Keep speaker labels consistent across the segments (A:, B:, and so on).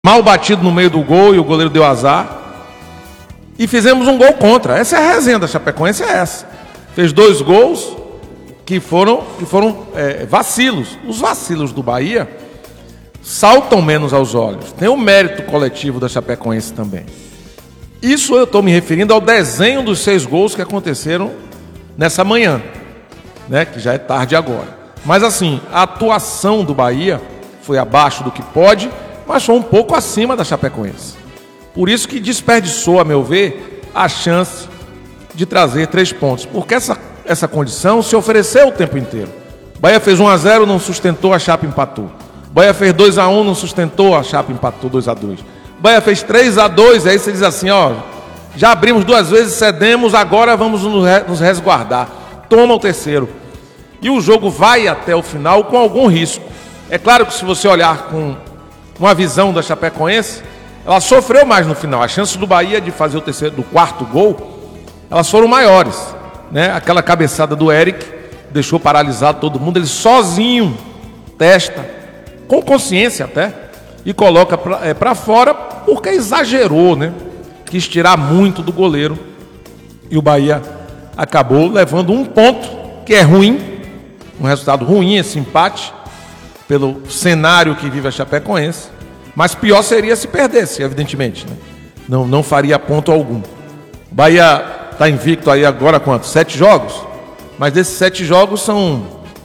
A: mal batido no meio do gol e o goleiro deu azar. E fizemos um gol contra. Essa é a resenha da Chapecoense, é essa. Fez 2 gols que foram vacilos. Os vacilos do Bahia saltam menos aos olhos. Tem o mérito coletivo da Chapecoense também. Isso eu estou me referindo ao desenho dos 6 gols que aconteceram nessa manhã, né, que já é tarde agora. Mas assim, a atuação do Bahia foi abaixo do que pode, mas foi um pouco acima da Chapecoense. Por isso que desperdiçou, a meu ver, a chance de trazer 3 pontos. Porque essa condição se ofereceu o tempo inteiro. O Bahia fez 1-0, não sustentou, a Chape empatou. O Bahia fez 2-1, não sustentou, a Chape empatou 2-2. O Bahia fez 3-2, aí você diz assim, ó, já abrimos 2 vezes, cedemos, agora vamos nos resguardar. Toma o terceiro. E o jogo vai até o final com algum risco. É claro que se você olhar com uma visão da Chapecoense, ela sofreu mais no final. As chances do Bahia de fazer o terceiro, do 4º gol, elas foram maiores, né? Aquela cabeçada do Eric deixou paralisado todo mundo. Ele sozinho testa, com consciência até, e coloca para fora porque exagerou, né? Quis tirar muito do goleiro. E o Bahia acabou levando 1 ponto, que é ruim, um resultado ruim esse empate, pelo cenário que vive a Chapecoense. Mas pior seria se perdesse, evidentemente, né? Não faria ponto algum. O Bahia está invicto aí agora quanto? 7 jogos? Mas desses 7 jogos são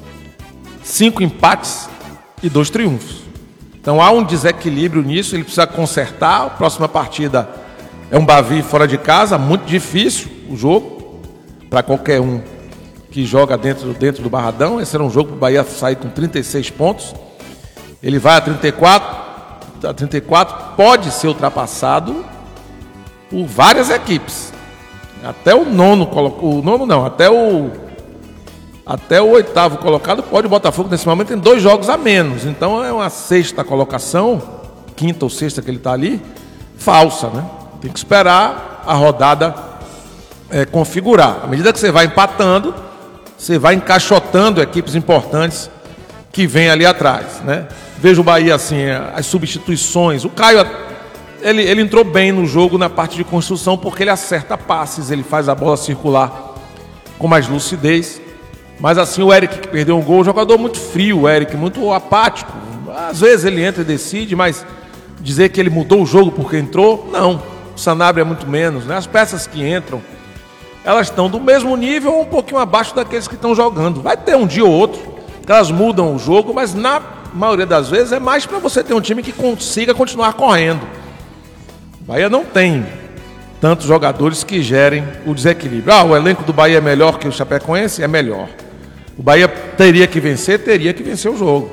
A: 5 empates e 2 triunfos. Então há um desequilíbrio nisso, ele precisa consertar. A próxima partida é um Bavi fora de casa, muito difícil o jogo, para qualquer um que joga dentro do Barradão. Esse era um jogo para o Bahia sair com 36 pontos. Ele vai a 34, pode ser ultrapassado por várias equipes. Até o até o 8º colocado pode. O Botafogo nesse momento tem 2 jogos a menos. Então é uma 6ª colocação, 5ª ou 6ª que ele está ali, falsa, né? Tem que esperar a rodada configurar. À medida que você vai empatando, você vai encaixotando equipes importantes que vêm ali atrás, né? Veja o Bahia assim, as substituições. O Caio, ele entrou bem no jogo na parte de construção porque ele acerta passes, ele faz a bola circular com mais lucidez. Mas assim, o Eric, que perdeu um gol, jogador muito frio, o Eric, muito apático. Às vezes ele entra e decide, mas dizer que ele mudou o jogo porque entrou, não. O Sanabria é muito menos, né? As peças que entram, elas estão do mesmo nível ou um pouquinho abaixo daqueles que estão jogando. Vai ter um dia ou outro que elas mudam o jogo, mas na maioria das vezes é mais para você ter um time que consiga continuar correndo. O Bahia não tem tantos jogadores que gerem o desequilíbrio. O elenco do Bahia é melhor que o Chapecoense? É melhor. O Bahia teria que vencer o jogo.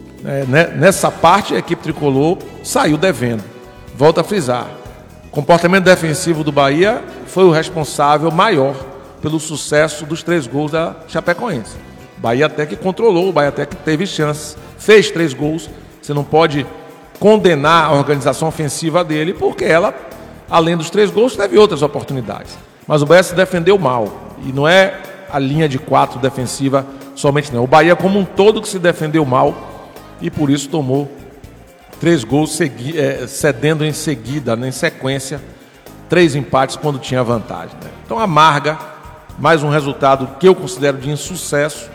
A: Nessa parte, a equipe tricolor saiu devendo. Volto a frisar. O comportamento defensivo do Bahia foi o responsável maior pelo sucesso dos 3 gols da Chapecoense. O Bahia até que controlou, o Bahia até que teve chance. Fez 3 gols. Você não pode condenar a organização ofensiva dele, porque ela, além dos 3 gols, teve outras oportunidades. Mas o Bahia se defendeu mal. E não é a linha de 4 defensiva somente, não. O Bahia como um todo que se defendeu mal e por isso tomou 3 gols cedendo em seguida, em sequência, 3 empates quando tinha vantagem, né? Então amarga mais um resultado que eu considero de insucesso.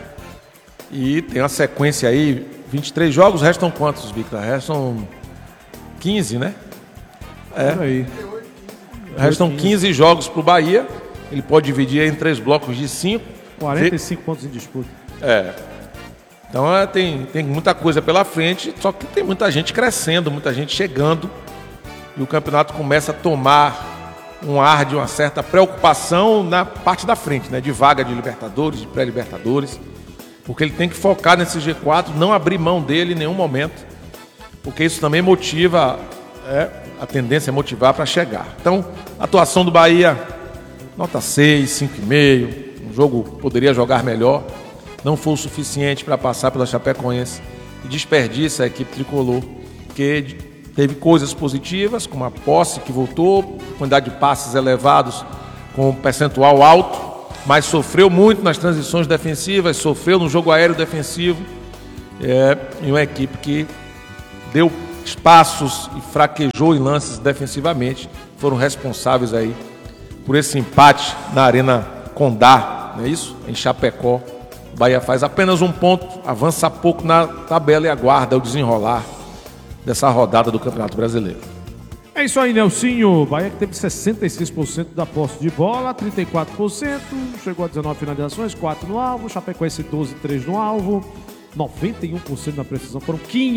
A: E tem uma sequência aí, 23 jogos, restam quantos, Victor? Restam 15, né?
B: Aí.
A: Restam 15 jogos para o Bahia. Ele pode dividir em 3 blocos de 5.
B: 45 pontos em disputa.
A: Então tem muita coisa pela frente, só que tem muita gente crescendo, muita gente chegando. E o campeonato começa a tomar um ar de uma certa preocupação na parte da frente, né? De vaga de Libertadores, de pré-Libertadores. Porque ele tem que focar nesse G4, não abrir mão dele em nenhum momento. Porque isso também motiva, a tendência é motivar para chegar. Então, a atuação do Bahia, nota 6, 5,5. O jogo poderia jogar melhor. Não foi o suficiente para passar pela Chapecoense. E desperdiça a equipe tricolor, que teve coisas positivas, como a posse que voltou, quantidade de passes elevados com um percentual alto, mas sofreu muito nas transições defensivas, sofreu no jogo aéreo defensivo. E uma equipe que deu espaços e fraquejou em lances defensivamente, foram responsáveis aí por esse empate na Arena Condá, não é isso? Em Chapecó. O Bahia faz apenas um ponto, avança pouco na tabela e aguarda o desenrolar dessa rodada do Campeonato Brasileiro.
B: É isso aí, Nelsinho. Bahia que teve 66% da posse de bola, 34%, chegou a 19 finalizações, 4 no alvo, Chapecoense 12, 3 no alvo, 91% da precisão, foram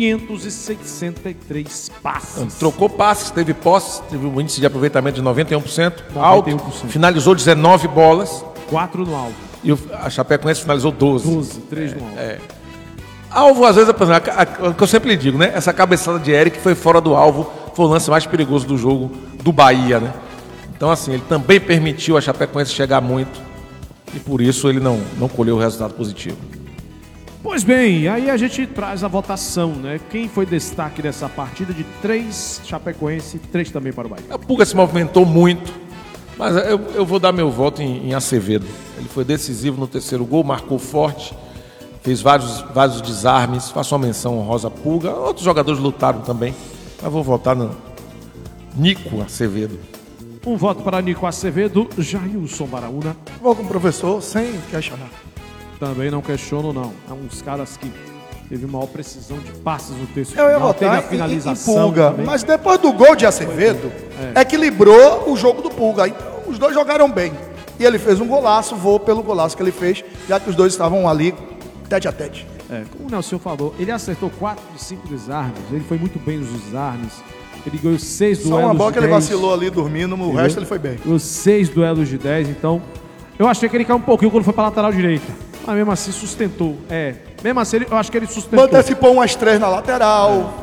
B: 563 passes.
A: Trocou passes, teve posse, teve um índice de aproveitamento de 91%,
B: 91%.
A: alto, finalizou 19 bolas.
B: 4 no alvo.
A: E a Chapecoense finalizou 12.
B: 12, 3 no alvo.
A: Alvo, às vezes, o que eu sempre digo, né? Essa cabeçada de Eric foi fora do alvo, foi o lance mais perigoso do jogo do Bahia, né? Então, assim, ele também permitiu a Chapecoense chegar muito e por isso ele não colheu o resultado positivo.
B: Pois bem, aí a gente traz a votação, né? Quem foi destaque dessa partida de 3 Chapecoense, 3 também para o Bahia?
A: A Pulga se movimentou muito, mas eu vou dar meu voto em Acevedo. Ele foi decisivo no terceiro gol, marcou forte, fez vários desarmes. Faço uma menção honrosa à Pulga. Outros jogadores lutaram também, mas vou votar no Nico Acevedo.
B: Um voto para Nico Acevedo, Jailson Baraúna.
C: Vou com o professor sem questionar.
B: Também não questiono, não. É uns caras que teve maior precisão de passes no terceiro
C: Eu ia
B: final, teve a
C: votar em
B: finalização
C: Pulga,
B: também.
C: mas depois do gol de Acevedo, equilibrou o jogo do Pulga. Então, os dois jogaram bem. E ele fez um golaço, vou pelo golaço que ele fez, já que os dois estavam ali tete a tete.
B: Como o Nelson falou, ele acertou 4 de 5 desarmes, ele foi muito bem nos desarmes, ele ganhou 6 duelos de 10.
C: Só uma bola que ele vacilou ali dormindo, o resto ele foi bem.
B: Os 6 duelos de 10, então eu achei que ele caiu um pouquinho quando foi para a lateral direita, mas mesmo assim sustentou. Mesmo assim eu acho que ele sustentou.
C: Antecipou umas 3 na lateral.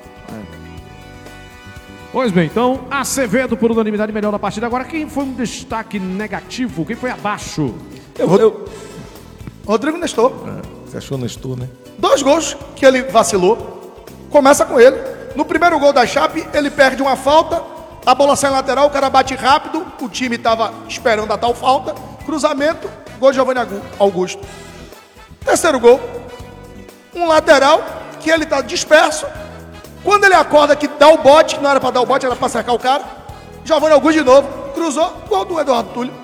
B: Pois bem, então Acevedo por unanimidade melhor da partida. Agora quem foi um destaque negativo? Quem foi abaixo?
C: Rodrigo Nestor.
A: Você achou Nestor, né?
C: 2 gols que ele vacilou. Começa com ele. No primeiro gol da Chape, ele perde uma falta. A bola sai lateral, o cara bate rápido. O time estava esperando a tal falta. Cruzamento, gol de Giovanni Augusto. Terceiro gol. Um lateral que ele está disperso. Quando ele acorda que dá o bote, não era para dar o bote, era para cercar o cara. Giovanni Augusto de novo. Cruzou, gol do Eduardo Túlio.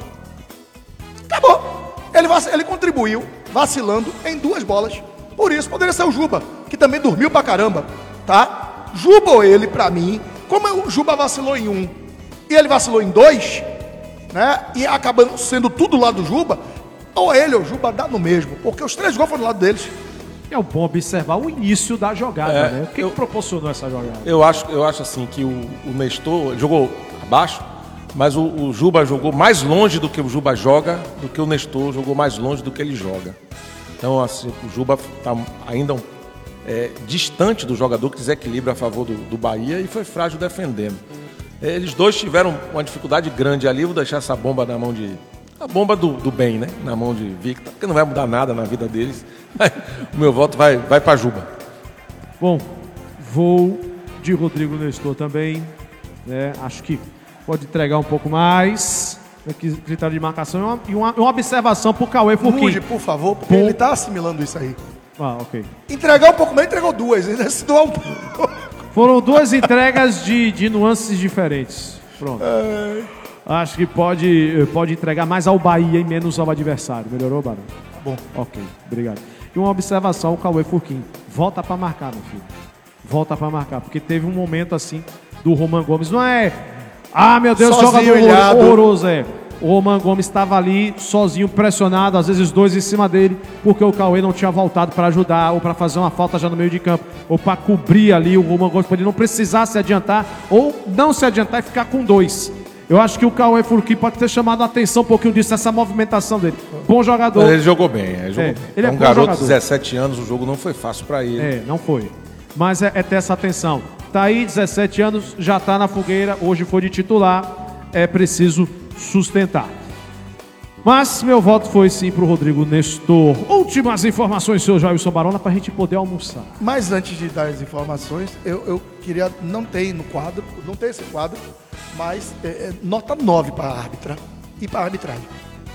C: Acabou. Ele contribuiu, vacilando em 2 bolas. Por isso, poderia ser o Juba, que também dormiu pra caramba, tá? Juba ou ele, pra mim, como o Juba vacilou em 1 e ele vacilou em 2, né? E acabando sendo tudo lá do Juba, ou ele ou o Juba dá no mesmo, porque os 3 gols foram do lado deles.
B: É bom observar o início da jogada, né? O que proporcionou essa jogada?
A: Eu acho assim que o Nestor jogou abaixo, mas o Juba jogou mais longe do que o Juba joga, do que o Nestor jogou mais longe do que ele joga. Então, assim, o Juba está ainda distante do jogador que desequilibra a favor do Bahia e foi frágil defendendo. Eles dois tiveram uma dificuldade grande ali. Vou deixar essa bomba na mão a bomba do bem, né? Na mão de Victor, porque não vai mudar nada na vida deles. O meu voto vai para Juba.
B: Bom, vou de Rodrigo Nestor também, né? Acho que pode entregar um pouco mais. Critério de marcação e uma observação pro Cauê Furquim.
C: Mude, por favor, porque ele tá assimilando isso aí.
B: Ok.
C: Entregar um pouco mais, entregou 2. Ainda se doar um pouco.
B: Foram 2 entregas de nuances diferentes. Pronto. Acho que pode entregar mais ao Bahia e menos ao adversário. Melhorou, Barão?
C: Tá bom.
B: Ok, obrigado. E uma observação, o Cauê Furquim. Volta pra marcar, meu filho. Volta pra marcar, porque teve um momento assim do Roman Gomes. Não é... Ah, meu Deus,
C: sozinho,
B: jogador horroroso, O Roman Gomes estava ali sozinho, pressionado, às vezes 2 em cima dele, porque o Cauê não tinha voltado para ajudar, ou para fazer uma falta já no meio de campo, ou para cobrir ali o Roman Gomes, para ele não precisar se adiantar, ou não se adiantar e ficar com 2. Eu acho que o Cauê Furquim pode ter chamado a atenção um pouquinho disso, essa movimentação dele. Bom jogador.
A: Ele jogou bem, bem.
B: Ele é
A: um garoto
B: jogador.
A: de 17 anos, o jogo não foi fácil para ele.
B: Não foi. Mas é ter essa atenção. Tá aí, 17 anos, já tá na fogueira, hoje foi de titular, é preciso sustentar. Mas meu voto foi sim pro Rodrigo Nestor. Últimas informações, seu Jailson Barona, pra gente poder almoçar.
C: Mas antes de dar as informações, eu queria, não tem no quadro, não tem esse quadro, mas nota 9 para a árbitra e para a arbitragem.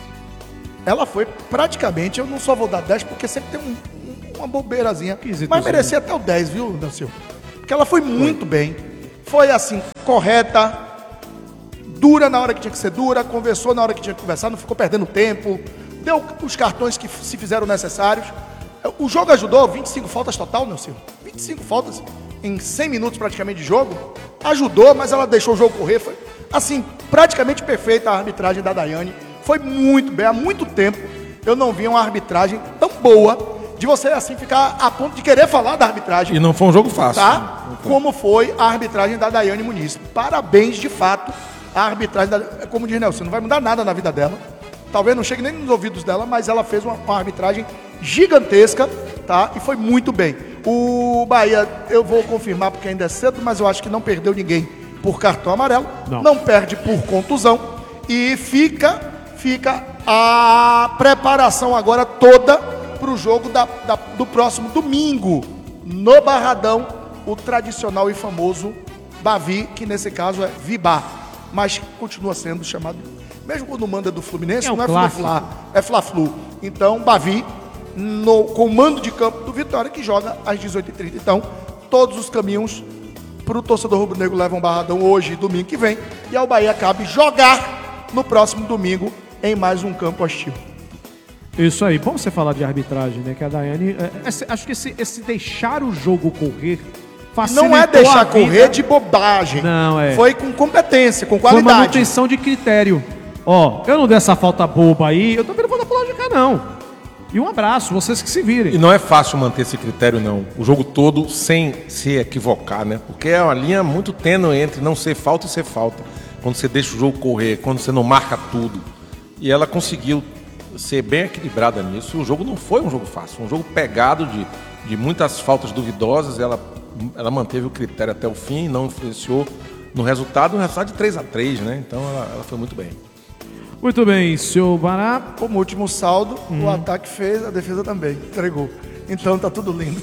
C: Ela foi praticamente, eu não só vou dar 10 porque sempre tem uma bobeirazinha, mas merecia até o 10, viu, Nelson? Porque ela foi muito bem. Foi assim, correta, dura na hora que tinha que ser dura, conversou na hora que tinha que conversar, não ficou perdendo tempo, deu os cartões que se fizeram necessários. O jogo ajudou, 25 faltas total, Nelson. 25 faltas em 100 minutos praticamente de jogo. Ajudou, mas ela deixou o jogo correr. Foi, assim, praticamente perfeita a arbitragem da Daiane. Foi muito bem, há muito tempo eu não vi uma arbitragem tão boa, de você assim ficar a ponto de querer falar da arbitragem.
A: E não foi um jogo fácil.
C: Tá? Como foi a arbitragem da Daiane Muniz. Parabéns, de fato, a arbitragem da... Como diz Nelson, não vai mudar nada na vida dela. Talvez não chegue nem nos ouvidos dela, mas ela fez uma arbitragem gigantesca, tá? E foi muito bem. O Bahia, eu vou confirmar porque ainda é cedo, mas eu acho que não perdeu ninguém por cartão amarelo. Não perde por contusão. E fica a preparação agora toda para o jogo do próximo domingo, no Barradão, o tradicional e famoso Bavi, que nesse caso é Vibá, mas continua sendo chamado, mesmo quando manda do Fluminense, não é Fla-Fla, é Fla-Flu. Então, Bavi, no comando de campo do Vitória, que joga às 18h30. Então, todos os caminhos para o torcedor rubro-negro levam Barradão hoje, domingo que vem, e ao Bahia cabe jogar no próximo domingo em mais um campo hostil.
B: Isso aí, bom você falar de arbitragem, né? Que a Daiane, acho que esse deixar o jogo correr facilitou.
C: Não é deixar correr de bobagem.
B: Não, é.
C: Foi com competência, com qualidade.
B: Foi manutenção de critério. Ó, eu não dei essa falta boba aí, eu também não vou dar pra lá de cá, não. E um abraço, vocês que se virem.
A: E não é fácil manter esse critério, não. O jogo todo sem se equivocar, né? Porque é uma linha muito tênue entre não ser falta e ser falta. Quando você deixa o jogo correr, quando você não marca tudo. E ela conseguiu ser bem equilibrada nisso. O jogo não foi um jogo fácil, um jogo pegado de muitas faltas duvidosas. Ela manteve o critério até o fim, não influenciou no resultado de 3-3, né? Então ela foi muito bem.
B: Muito bem, senhor Bará.
C: Como último saldo, o ataque fez, a defesa também entregou. Então tá tudo lindo.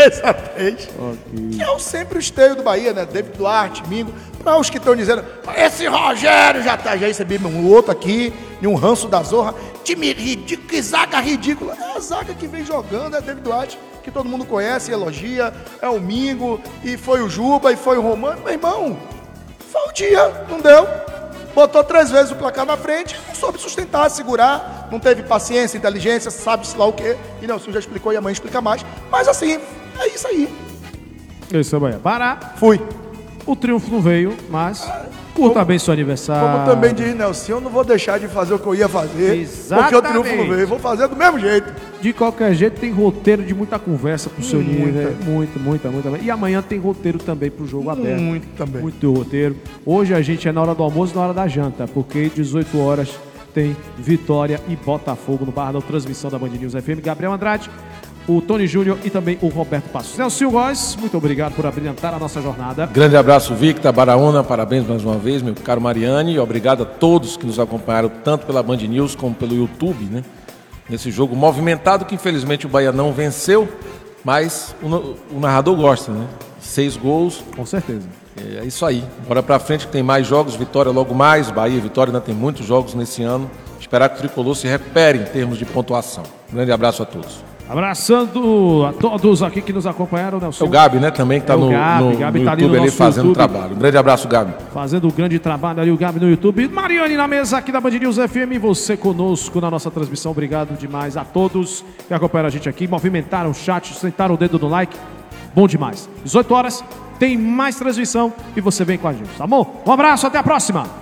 C: 3-3. Okay. Que é sempre o esteio do Bahia, né? David Duarte, Mingo. Para os que estão dizendo, esse Rogério já recebi um outro aqui, e um ranço da Zorra. Time ridículo, que zaga ridícula. É a zaga que vem jogando, é David Duarte, que todo mundo conhece e elogia. É o Mingo, e foi o Juba, e foi o Romano. Meu irmão, foi o dia, não deu. Botou 3 vezes o placar na frente, não soube sustentar, segurar, não teve paciência, inteligência, sabe-se lá o quê. E Nelson já explicou e a mãe explica mais. Mas assim, é isso aí.
B: Isso é Bahia. Pará.
C: Fui.
B: O triunfo não veio, mas curta bem seu aniversário.
C: Como também diz Nelson, eu não vou deixar de fazer o que eu ia fazer.
B: Exatamente.
C: Porque o triunfo não veio. Vou fazer do mesmo jeito.
B: De qualquer jeito, tem roteiro de muita conversa pro seu nível. Muita. E amanhã tem roteiro também pro jogo aberto.
C: Muito também.
B: Muito roteiro. Hoje a gente é na hora do almoço e na hora da janta, porque 18 horas tem Vitória e Botafogo no Barradão, transmissão da Band News FM. Gabriel Andrade, o Tony Júnior e também o Roberto Passos. Nelson Góes, muito obrigado por abrilhantar a nossa jornada.
A: Grande abraço, Victor, Baraúna, parabéns mais uma vez, meu caro Mariane, e obrigado a todos que nos acompanharam, tanto pela Band News como pelo YouTube, né? Nesse jogo movimentado, que infelizmente o Bahia não venceu, mas o narrador gosta, né? 6 gols.
B: Com certeza.
A: É isso aí. Bora pra frente que tem mais jogos, Vitória logo mais, Bahia e Vitória ainda tem muitos jogos nesse ano. Esperar que o Tricolor se recupere em termos de pontuação. Grande abraço a todos.
B: Abraçando a todos aqui que nos acompanharam, Nelson.
A: É o Gabi, né, também, que tá no
B: Gabi tá
A: YouTube ali fazendo
B: YouTube.
A: trabalho. Um grande abraço, Gabi.
B: Fazendo um grande trabalho ali, o Gabi no YouTube. Mariane na mesa aqui da Band News FM. Você conosco na nossa transmissão. Obrigado demais a todos que acompanharam a gente aqui. Movimentaram o chat, sentaram o dedo no like. Bom demais. 18 horas, tem mais transmissão e você vem com a gente, tá bom? Um abraço, até a próxima.